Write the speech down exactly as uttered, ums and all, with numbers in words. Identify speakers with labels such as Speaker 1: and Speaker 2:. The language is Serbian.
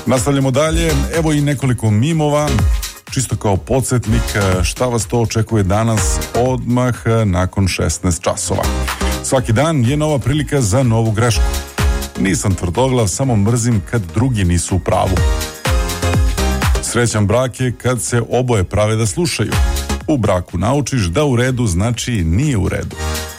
Speaker 1: Nastavljamo dalje, evo i nekoliko mimova, čisto kao podsjetnik šta vas to očekuje danas odmah nakon šesnaest časova. Svaki dan je nova prilika za novu grešku. Nisam tvrdoglav, samo mrzim kad drugi nisu u pravu. Srećan brak je kad se oboje prave da slušaju. U braku naučiš da u redu znači nije u redu.